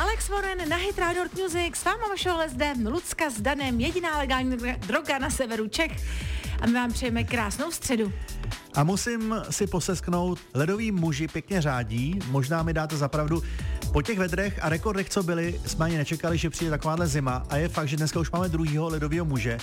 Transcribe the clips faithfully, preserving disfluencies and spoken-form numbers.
Alex Moren na Hit Radio Music, s váma vašeho zde Lucka s Danem, jediná legální droga na severu Čech. A my vám přejeme krásnou středu. A musím si posesknout, ledoví muži pěkně řádí, možná mi dáte za pravdu, po těch vedrech a rekordech, co byly, jsme ani nečekali, že přijde takováhle zima a je fakt, že dneska už máme druhýho ledového muže,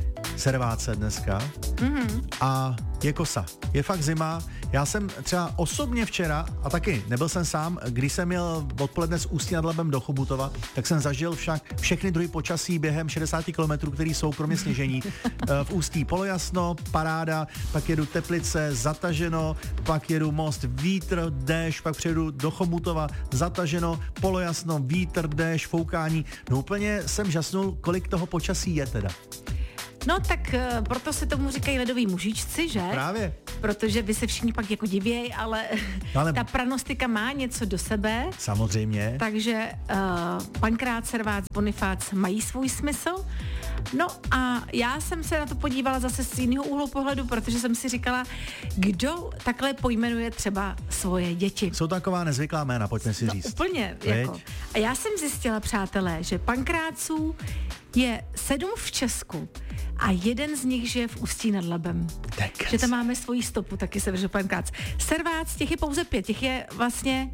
Serváce dneska, mm-hmm. a je kosa. Je fakt zima. Já jsem třeba osobně včera, a taky nebyl jsem sám, když jsem jel odpoledne z Ústí nad Labem do Chomutova, tak jsem zažil však všechny druhy počasí během šedesát kilometrů, který jsou kromě sněžení. V Ústí polojasno, paráda, pak jedu Teplice, zataženo, pak jedu most, vítr, déšť, pak přijedu do Chomutova, zataženo, polojasno, vítr, déšť, foukání. No úplně jsem žasnul, kolik toho počasí je teda. No tak proto se tomu říkají ledoví mužičci, že? Právě. Protože vy se všichni pak jako divějí, ale, no ale ta pranostika má něco do sebe. Samozřejmě. Takže uh, Pankrác, Servác, Bonifác mají svůj smysl. No a já jsem se na to podívala zase z jiného úhlu pohledu, protože jsem si říkala, kdo takhle pojmenuje třeba svoje děti. Jsou taková nezvyklá jména, pojďme si říct. No, úplně. Jako. A já jsem zjistila, přátelé, že Pankráců je sedm v Česku a jeden z nich žije v Ústí nad Labem. Tak. Že tam máme svoji stopu, taky se vrže Pankrác. Servác, těch je pouze pět, těch je vlastně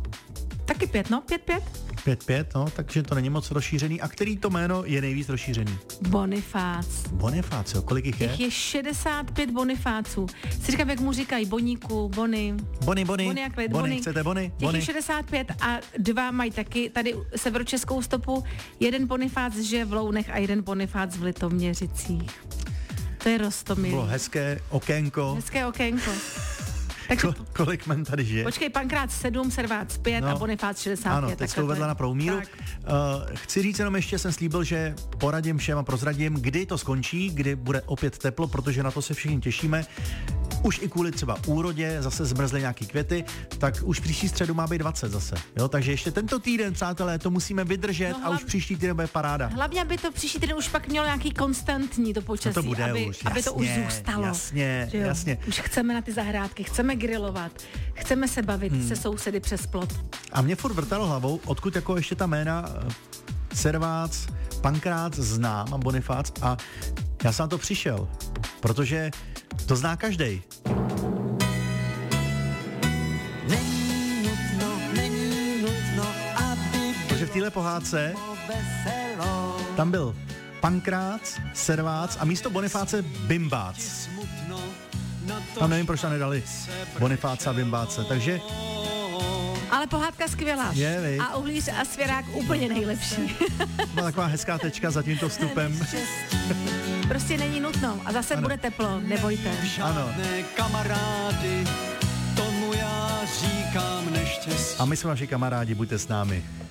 taky pět, no? Pět, pět? Pět, pět, no, takže to není moc rozšířený. A který to jméno je nejvíc rozšířený? Bonifác. Bonifác, jo, kolik jich je? Těch je šedesát pět Bonifáců. Si říkám, jak mu říkají, Boníku, Bony. Bony, Bony, Bony, jak lid, Bony, Bony. chcete Bony? Těch Bony. je šedesát pět a dva mají taky tady severočeskou stopu. Jeden Bonifác žije v Lounech a jeden Bonifác v Litoměřicích. To je Roztomilý. Bylo hezké okénko. Hezké okénko. Takže, Ko, kolik men tady žije? Počkej, Pankrác sedm, Servác pět no, a Bonifác šedesát pět. Ano, teď jste uvedla na pravou míru. Uh, chci říct jenom ještě, jsem slíbil, že poradím všem a prozradím, kdy to skončí, kdy bude opět teplo, protože na to se všichni těšíme. Už i kvůli třeba úrodě, zase zmrzly nějaký květy, tak už příští středu má být dvacet zase. Jo, takže ještě tento týden, přátelé, to musíme vydržet no, hlav... a už příští týden bude paráda. Hlavně, aby to příští týden už pak mělo nějaký konstantní to počasí, no to bude aby, už, aby jasně, to už zůstalo. Jasně, jasně. Už chceme na ty zahrádky, chceme grilovat, chceme se bavit hmm. se sousedy přes plot. A mě furt vrtalo hlavou, odkud jako ještě ta jména Servác, Pankrác znám a Bonifác a já jsem na to přišel, protože to zná každej. Není nutno, není nutno, aby... Protože v téhle pohádce tam byl Pankrác, Servác a místo Bonifáce Bimbác. Tam nevím, proč tam nedali Bonifáce a Bimbáce, takže... Ale pohádka skvělá. Je, a Uhlíř a Svěrák úplně nejlepší. Byla taková hezká tečka za tímto vstupem. Prostě není nutno. A zase ano. Bude teplo, nebojte. Ano. Kamarády, tomu já říkám neštěstí. A my jsme vaši kamarádi, buďte s námi.